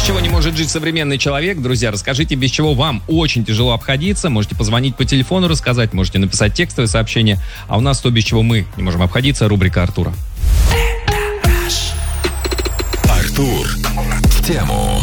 чего не может жить современный человек? Друзья, расскажите, без чего вам очень тяжело обходиться. Можете позвонить по телефону, рассказать, можете написать текстовое сообщение. А у нас то, без чего мы не можем обходиться, рубрика Артура. Артур в тему.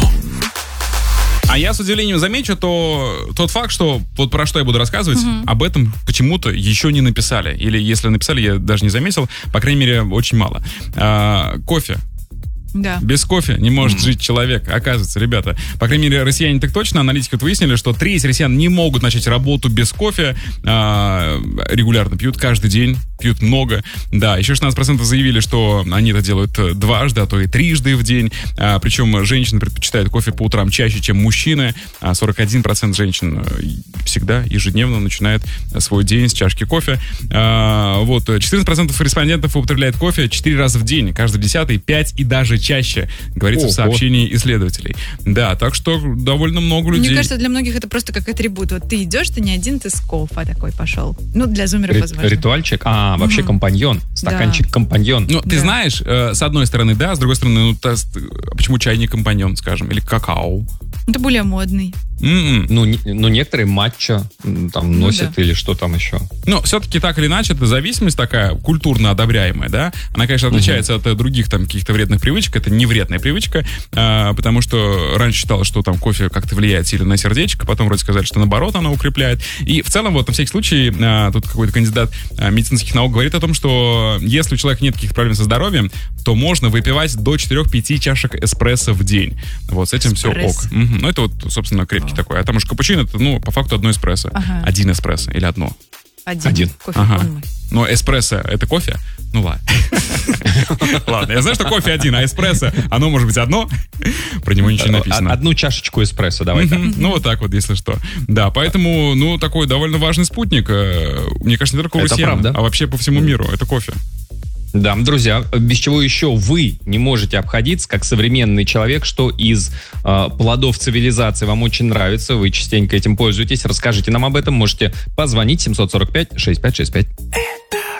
А я с удивлением замечу тот факт, что вот про что я буду рассказывать, об этом почему-то еще не написали. Или если написали, я даже не заметил. По крайней мере, очень мало. Кофе. Да. Без кофе не может жить человек. Оказывается, ребята, по крайней мере, россияне так точно, аналитики вот выяснили, что треть россиян не могут начать работу без кофе. Регулярно пьют каждый день, пьют много. Да, еще 16% заявили, что они это делают дважды, а то и трижды в день. Причем женщины предпочитают кофе по утрам чаще, чем мужчины. 41% женщин всегда, ежедневно начинает свой день с чашки кофе. 14% респондентов употребляет кофе 4 раза в день, каждый 10-й, 5 и даже чаще, говорится в сообщении исследователей. Да, так что довольно много людей. Мне кажется, для многих это просто как атрибут. Вот ты идешь, ты не один, ты с кофе такой пошел. Ну, для зумеров возможно. Ритуальчик? Вообще компаньон. Стаканчик-компаньон. Ну, ты знаешь, с одной стороны, да, с другой стороны, почему чай не компаньон, скажем, или какао? Это более модный. Ну, некоторые матча там носят или что там еще. Но все-таки так или иначе, это зависимость такая культурно одобряемая, да? Она, конечно, отличается от других там каких-то вредных привычек. Это не вредная привычка, потому что раньше считалось, что там кофе как-то влияет сильно на сердечко, потом вроде сказали, что наоборот оно укрепляет. И в целом, вот на всякий случай, тут какой-то кандидат медицинских наук говорит о том, что если у человека нет каких-то проблем со здоровьем, то можно выпивать до 4-5 чашек эспрессо в день. Вот с этим все ок. Ну, это вот, собственно, крепкий такой. А там уж капучино, это, по факту одно эспрессо. Один эспрессо или одно? Один. Кофе он мой. Но эспрессо — это кофе? Ну ладно. Ладно, я знаю, что кофе один, а эспрессо, оно может быть одно. Про него ничего не написано. Одну чашечку эспрессо, давай-ка. Ну, вот так вот, если что. Да, поэтому, такой довольно важный спутник. Мне кажется, не только у россиян, а вообще по всему миру. Это кофе. Да, друзья, без чего еще вы не можете обходиться, как современный человек, что из плодов цивилизации вам очень нравится, вы частенько этим пользуетесь, расскажите нам об этом, можете позвонить 745-6565.